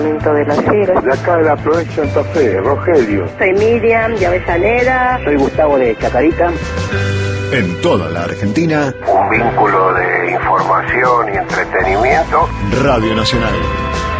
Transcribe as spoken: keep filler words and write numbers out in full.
De Las Heras. De acá de la provincia de Santa Fe, Rogelio. Soy Miriam de Avellaneda. Soy Gustavo de Chacarita. En toda la Argentina, un vínculo de información y entretenimiento. Radio Nacional.